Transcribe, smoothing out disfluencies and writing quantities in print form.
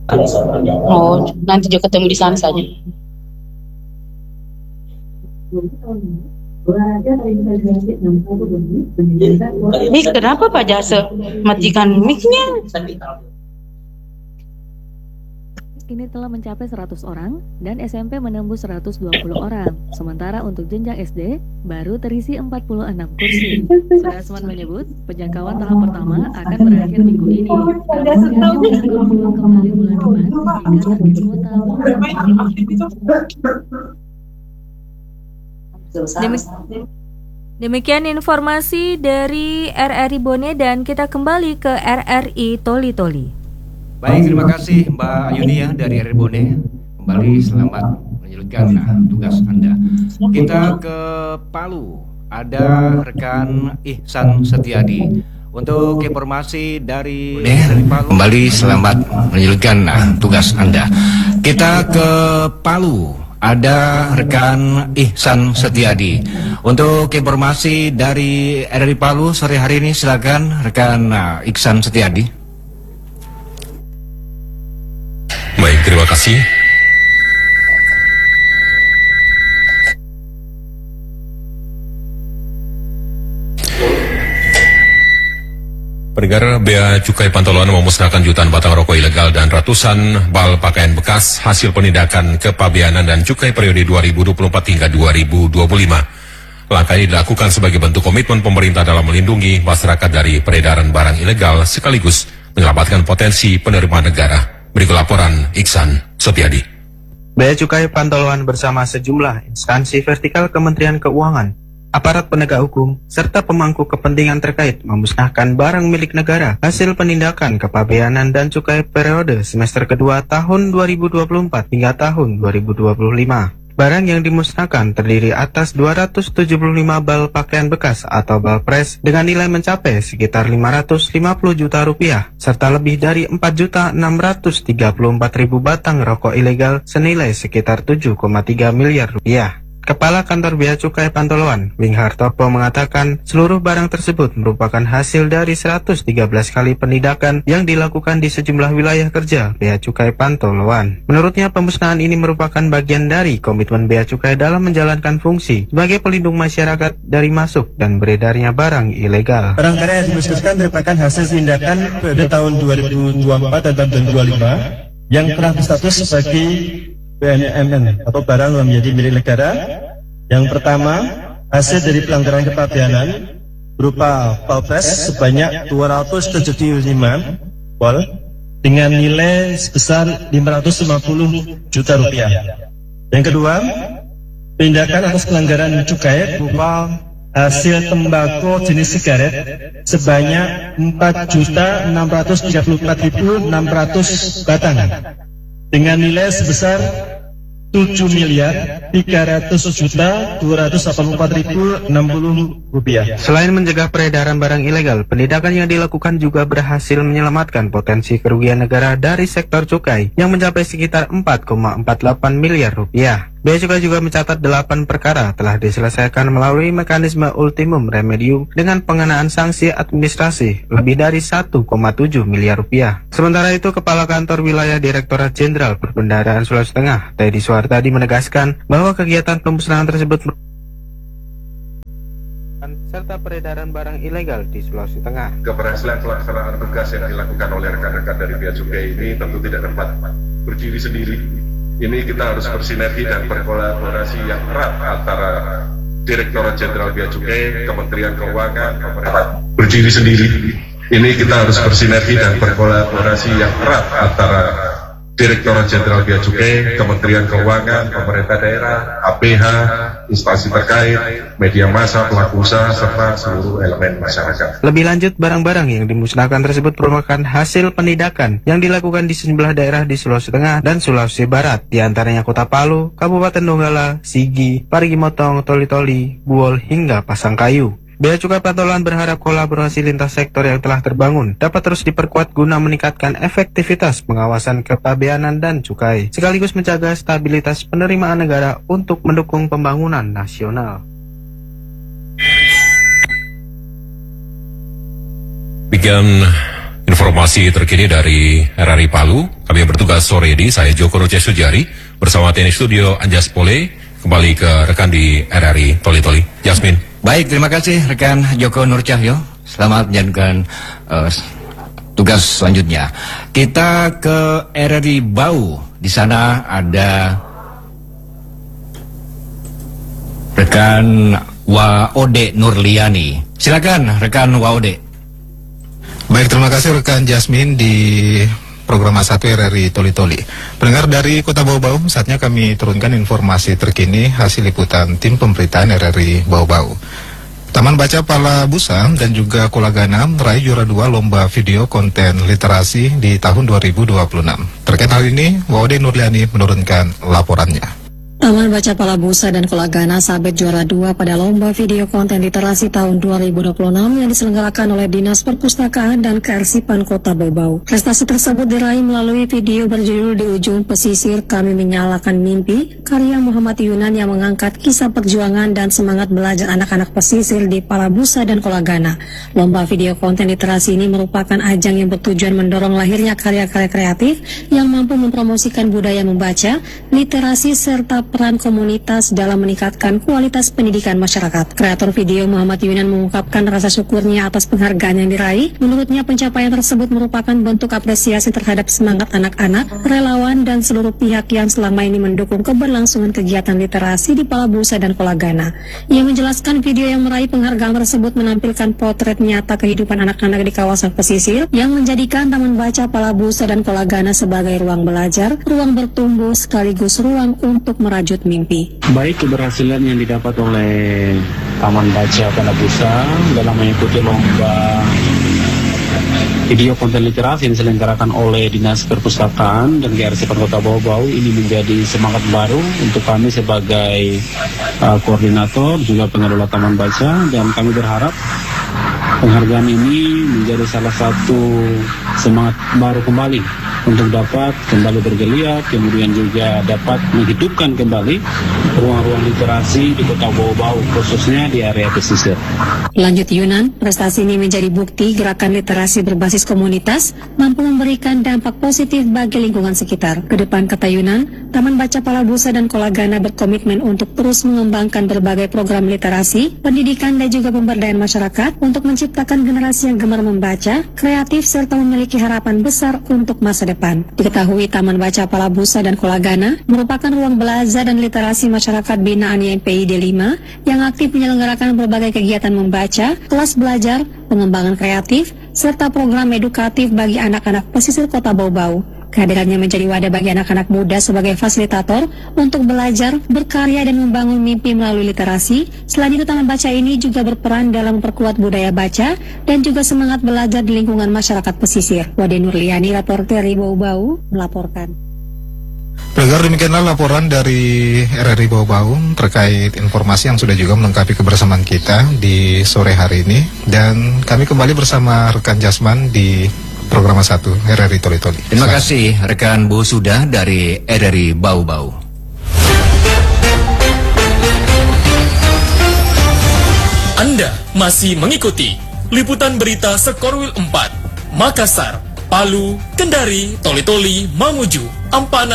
Oh, nanti juga ketemu di sana saja. Ih, kenapa Pak Jasa matikan mic-nya? Ini telah mencapai 100 orang dan SMP menembus 120 orang. Sementara untuk jenjang SD baru terisi 46 kursi. Sudarsono menyebut penjangkauan tahap pertama akan berakhir minggu ini. Namun akan kembali bulan depan jika target kuota Demikian informasi dari RRI Bone dan kita kembali ke RRI Toli Toli. Baik, terima kasih Mbak Ayuni ya dari RRI Bone. Kembali selamat melanjutkan tugas Anda. Kita ke Palu. Ada rekan Ihsan Setiadi. Untuk informasi dari Palu. Kembali selamat melanjutkan tugas Anda. Kita ke Palu. Ada rekan Ihsan Setiadi. Untuk informasi dari RRI Palu sore hari ini silakan rekan Ihsan Setiadi. Baik, terima kasih. Pendengar, Bea Cukai Pantoloan memusnahkan jutaan batang rokok ilegal dan ratusan bal pakaian bekas hasil penindakan kepabeanan dan cukai periode 2024 hingga 2025. Langkah ini dilakukan sebagai bentuk komitmen pemerintah dalam melindungi masyarakat dari peredaran barang ilegal sekaligus menyelamatkan potensi penerimaan negara. Berikut laporan Ihsan Setiadi. Bea Cukai Pantoloan bersama sejumlah instansi vertikal Kementerian Keuangan, aparat penegak hukum, serta pemangku kepentingan terkait memusnahkan barang milik negara hasil penindakan kepabeanan dan cukai periode semester kedua tahun 2024 hingga tahun 2025. Barang yang dimusnahkan terdiri atas 275 bal pakaian bekas atau bal pres dengan nilai mencapai sekitar 550 juta rupiah, serta lebih dari 4.634.000 batang rokok ilegal senilai sekitar 7,3 miliar rupiah. Kepala Kantor Bea Cukai Pantoloan, Wing Hartopo mengatakan seluruh barang tersebut merupakan hasil dari 113 kali penindakan yang dilakukan di sejumlah wilayah kerja Bea Cukai Pantoloan. Menurutnya pemusnahan ini merupakan bagian dari komitmen Bea Cukai dalam menjalankan fungsi sebagai pelindung masyarakat dari masuk dan beredarnya barang ilegal. Barang karya yang dimusnahkan merupakan hasil tindakan pada tahun 2024 dan 2025 yang telah berstatus sebagai BNMN atau barang yang menjadi milik negara. Yang pertama, hasil dari pelanggaran kepabeanan berupa palpres sebanyak 275 bal dengan nilai sebesar 550 juta rupiah. Yang kedua, tindakan atas pelanggaran cukai berupa hasil tembakau jenis sigaret sebanyak 4.634.600 batang dengan nilai sebesar 7.300.284.060 rupiah. Selain mencegah peredaran barang ilegal, penindakan yang dilakukan juga berhasil menyelamatkan potensi kerugian negara dari sektor cukai yang mencapai sekitar 4,48 miliar rupiah. Bea Cukai juga mencatat 8 perkara telah diselesaikan melalui mekanisme ultimum remedium dengan pengenaan sanksi administrasi lebih dari 1,7 miliar rupiah. Sementara itu, Kepala Kantor Wilayah Direktorat Jenderal Perbendaharaan Sulawesi Tengah, Teddy Suwartadi menegaskan bahwa kegiatan pemusnahan tersebut serta peredaran barang ilegal di Sulawesi Tengah. Keberhasilan pelaksanaan tugas yang dilakukan oleh rekan-rekan dari Bea Cukai ini tentu tidak dapat berdiri sendiri. Ini kita harus bersinergi dan berkolaborasi yang erat antara Direktorat Jenderal Bea Cukai, Kementerian Keuangan, pemerintah. Berdiri sendiri. Ini kita harus bersinergi dan berkolaborasi yang erat antara Direktorat Jenderal Bea Cukai, Kementerian Keuangan, pemerintah daerah, APH, instansi terkait, media massa, pelaku usaha, serta seluruh elemen masyarakat. Lebih lanjut, barang-barang yang dimusnahkan tersebut merupakan hasil penindakan yang dilakukan di sejumlah daerah di Sulawesi Tengah dan Sulawesi Barat, di antaranya Kota Palu, Kabupaten Donggala, Sigi, Parigi Motong, Toli-Toli, Buol, hingga Pasangkayu. Bea Cukai Pantoloan berharap kolaborasi lintas sektor yang telah terbangun dapat terus diperkuat guna meningkatkan efektivitas pengawasan kepabeanan dan cukai, sekaligus menjaga stabilitas penerimaan negara untuk mendukung pembangunan nasional. Demikian Informasi terkini dari RRI Palu, kami yang bertugas sore ini, saya Joko Nuce Sujari, bersama teknik studio Anjas Pole, kembali ke rekan di RRI Toli-Toli. Jasmine. Baik, terima kasih rekan Joko Nur Cahyo. Selamat menjalankan tugas selanjutnya. Kita ke RRI Bau. Di sana ada rekan Waode Nurliani. Silakan rekan Waode. Baik, terima kasih rekan Jasmine di program A1 RRI Toli-Toli. Pendengar dari Kota Bau-Bau, saatnya kami turunkan informasi terkini hasil liputan tim pemberitaan RRI Bau-Bau. Taman Baca Pala Busa dan juga Kulagana meraih juara 2 lomba video konten literasi di tahun 2026. Terkait hal ini, Waode Nurliani menurunkan laporannya. Taman Baca Pala Busa dan Kulagana sabit juara 2 pada lomba video konten literasi tahun 2026 yang diselenggarakan oleh Dinas Perpustakaan dan Kearsipan Kota Bau-Bau. Prestasi tersebut diraih melalui video berjudul Di Ujung Pesisir Kami Menyalakan Mimpi, karya Muhammad Yunan yang mengangkat kisah perjuangan dan semangat belajar anak-anak pesisir di Pala Busa dan Kulagana. Lomba video konten literasi ini merupakan ajang yang bertujuan mendorong lahirnya karya-karya kreatif yang mampu mempromosikan budaya membaca, literasi, serta peran komunitas dalam meningkatkan kualitas pendidikan masyarakat. Kreator video Muhammad Yunan mengungkapkan rasa syukurnya atas penghargaan yang diraih. Menurutnya pencapaian tersebut merupakan bentuk apresiasi terhadap semangat anak-anak, relawan, dan seluruh pihak yang selama ini mendukung keberlangsungan kegiatan literasi di Pala Busa dan Kulagana. Ia menjelaskan video yang meraih penghargaan tersebut menampilkan potret nyata kehidupan anak-anak di kawasan pesisir yang menjadikan Taman Baca Pala Busa dan Kulagana sebagai ruang belajar, ruang bertumbuh, sekaligus ruang untuk merajut mimpi. Baik keberhasilan yang didapat oleh Taman Baca Pala Busa dalam mengikuti lomba video konten literasi yang diselenggarakan oleh Dinas Perpustakaan dan Kearsipan Kota Bau-Bau ini menjadi semangat baru untuk kami sebagai koordinator juga pengelola Taman Baca, dan kami berharap penghargaan ini menjadi salah satu semangat baru kembali untuk dapat kembali bergeliat, kemudian juga dapat menghidupkan kembali ruang-ruang literasi di Kota Bau-Bau, khususnya di area pesisir. Lanjut Yunan, prestasi ini menjadi bukti gerakan literasi berbasis komunitas mampu memberikan dampak positif bagi lingkungan sekitar. Kedepan, kata Yunan, Taman Baca Pala Busa dan Kulagana berkomitmen untuk terus mengembangkan berbagai program literasi, pendidikan, dan juga pemberdayaan masyarakat untuk menciptakan generasi yang gemar membaca, kreatif, serta memiliki harapan besar untuk masa depan. Diketahui Taman Baca Pala Busa dan Kulagana merupakan ruang belajar dan literasi masyarakat binaan YMPID 5 yang aktif menyelenggarakan berbagai kegiatan membaca, kelas belajar, pengembangan kreatif, serta program edukatif bagi anak-anak pesisir Kota Bau-Bau. Kehadirannya menjadi wadah bagi anak-anak muda sebagai fasilitator untuk belajar, berkarya, dan membangun mimpi melalui literasi. Selain itu, Taman Baca ini juga berperan dalam memperkuat budaya baca dan juga semangat belajar di lingkungan masyarakat pesisir. Wade Nurliani, reporter dari Bau-Bau, melaporkan. Pendengar, demikianlah laporan dari RRI Bau-Bau terkait informasi yang sudah juga melengkapi kebersamaan kita di sore hari ini. Dan kami kembali bersama rekan Jasman di program 1 RRI Toli-Toli. Terima kasih rekan Bu Sudah dari RRI Bau-Bau. Anda masih mengikuti liputan berita Sekorwil 4, Makassar, Palu, Kendari, Toli-Toli, Mamuju, Ampana,